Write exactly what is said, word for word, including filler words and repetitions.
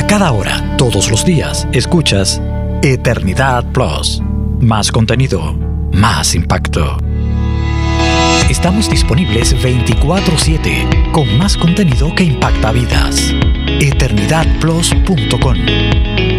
Cada hora, todos los días, escuchas Eternidad Plus. Más contenido, más impacto. Estamos disponibles veinticuatro siete con más contenido que impacta vidas. eternidad plus punto com